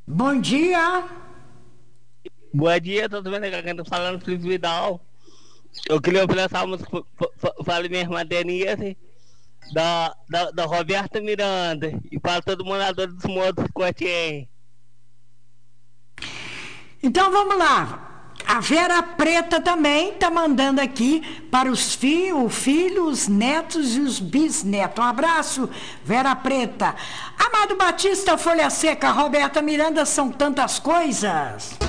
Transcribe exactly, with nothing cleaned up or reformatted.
Bom dia. Bom dia, tô vendo aqui, tô falando Felipe Vidal. Eu queria ouvir essa música, f- f- fale minha irmã Denise, da, da, da Roberta Miranda, e para todo morador dos Morros do Cotiém. Então vamos lá. A Vera Preta também está mandando aqui para os fi, o filho, os netos e os bisnetos. Um abraço, Vera Preta. Amado Batista, Folha Seca, Roberta Miranda, são tantas coisas.